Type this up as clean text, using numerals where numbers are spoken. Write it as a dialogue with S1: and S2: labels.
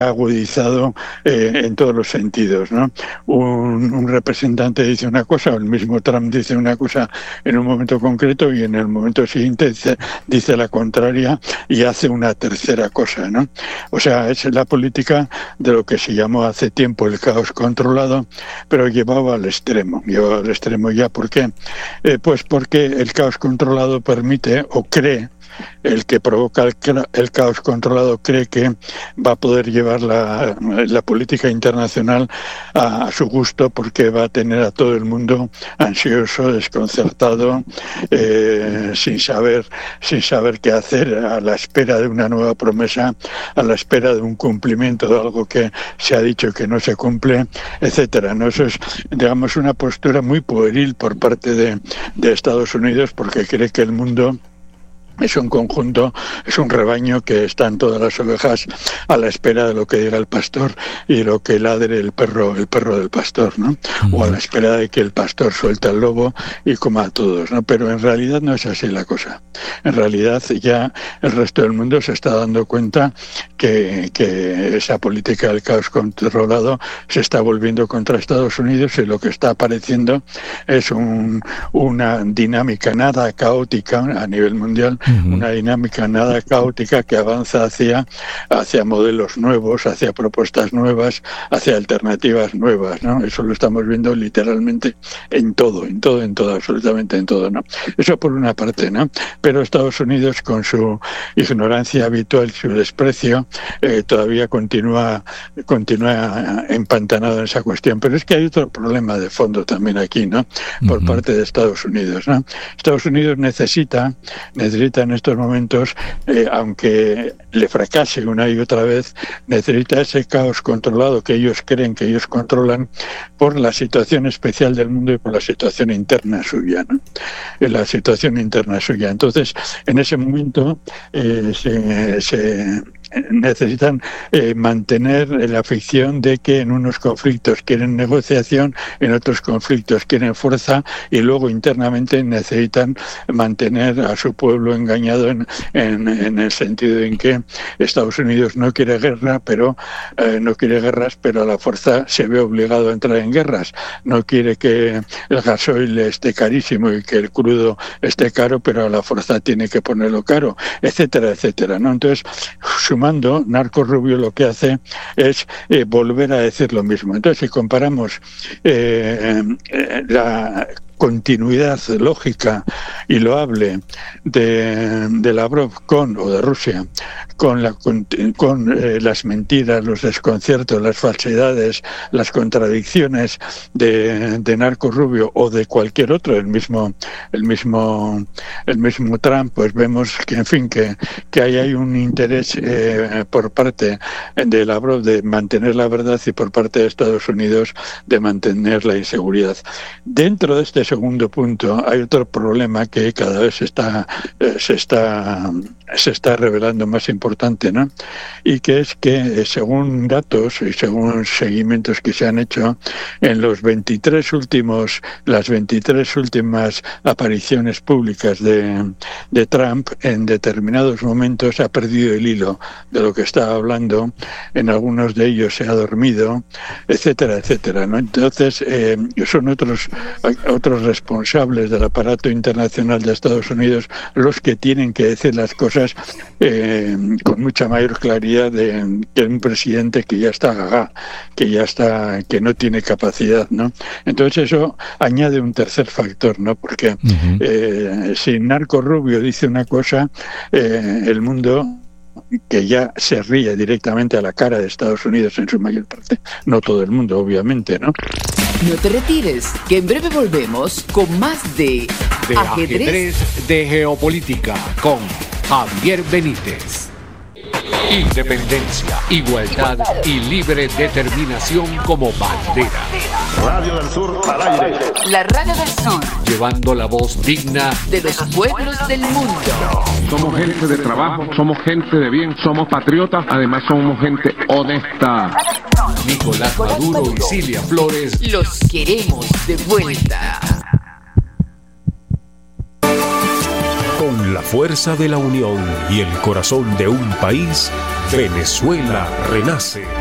S1: agudizado en todos los sentidos, ¿no? Un representante dice una cosa, o el mismo Trump dice una cosa en un momento concreto y en el momento siguiente dice la contraria y hace una tercera cosa, ¿no? O sea, es la política de lo que se llamó hace tiempo el caos controlado, pero llevado al extremo. ¿Ya por qué? Pues porque el caos controlado permite o cree, el que provoca el caos controlado cree que va a poder llevar la política internacional a su gusto, porque va a tener a todo el mundo ansioso, desconcertado, sin saber qué hacer, a la espera de una nueva promesa, a la espera de un cumplimiento de algo que se ha dicho que no se cumple, etcétera, ¿no? Eso es, digamos, una postura muy pueril por parte de Estados Unidos, porque cree que el mundo es un conjunto, es un rebaño que están todas las ovejas a la espera de lo que diga el pastor y lo que ladre el perro del pastor, ¿no? O a la espera de que el pastor suelte al lobo y coma a todos, ¿no? Pero en realidad no es así la cosa. En realidad ya el resto del mundo se está dando cuenta que esa política del caos controlado se está volviendo contra Estados Unidos, y lo que está apareciendo es una dinámica nada caótica a nivel mundial, una dinámica nada caótica que avanza hacia modelos nuevos, hacia propuestas nuevas, hacia alternativas nuevas, ¿no? Eso lo estamos viendo literalmente en todo, absolutamente en todo, ¿no? Eso por una parte, ¿no? Pero Estados Unidos, con su ignorancia habitual, su desprecio, todavía continúa empantanado en esa cuestión. Pero es que hay otro problema de fondo también aquí, ¿no? Por parte de Estados Unidos, ¿no? Estados Unidos necesita en estos momentos, aunque le fracase una y otra vez, necesita ese caos controlado que ellos creen que ellos controlan, por la situación especial del mundo y por la situación interna suya, ¿no? La situación interna suya. Entonces, en ese momento se necesitan mantener la ficción de que en unos conflictos quieren negociación, en otros conflictos quieren fuerza, y luego internamente necesitan mantener a su pueblo engañado en el sentido en que Estados Unidos no quiere guerra, pero no quiere guerras, pero a la fuerza se ve obligado a entrar en guerras. No quiere que el gasoil esté carísimo y que el crudo esté caro, pero a la fuerza tiene que ponerlo caro, etcétera, etcétera, ¿no? Entonces, sumando, Narco Rubio lo que hace es volver a decir lo mismo. Entonces, si comparamos la continuidad lógica y loable de Lavrov o de Rusia con las mentiras, los desconciertos, las falsedades, las contradicciones de Narco Rubio o de cualquier otro, el mismo Trump, pues vemos que, en fin, que hay un interés por parte de Lavrov de mantener la verdad, y por parte de Estados Unidos de mantener la inseguridad. Dentro de este segundo punto hay otro problema que cada vez se está revelando más importante, ¿no? Y que es que, según datos y según seguimientos que se han hecho, en las 23 últimas apariciones públicas de Trump, en determinados momentos ha perdido el hilo de lo que estaba hablando, en algunos de ellos se ha dormido, etcétera, etcétera, ¿no? Entonces, son otros responsables del aparato internacional de Estados Unidos los que tienen que decir las cosas con mucha mayor claridad que un presidente que ya está gaga, que no tiene capacidad, ¿no? Entonces eso añade un tercer factor, ¿no? Porque si Narco Rubio dice una cosa, el mundo, que ya se ríe directamente a la cara de Estados Unidos en su mayor parte, no todo el mundo, obviamente, ¿no?
S2: No te retires, que en breve volvemos con más de Ajedrez
S3: de Geopolítica con Javier Benítez. Independencia, igualdad y libre determinación como bandera.
S4: Radio del Sur al aire.
S2: La Radio del Sur,
S3: llevando la voz digna
S2: de los pueblos del mundo.
S5: Somos gente de trabajo, somos gente de bien, somos patriotas, además somos gente honesta.
S3: Nicolás Maduro y Cilia Flores,
S2: los queremos de vuelta.
S3: Con
S6: Con la fuerza de la unión y el corazón de un país, Venezuela renace.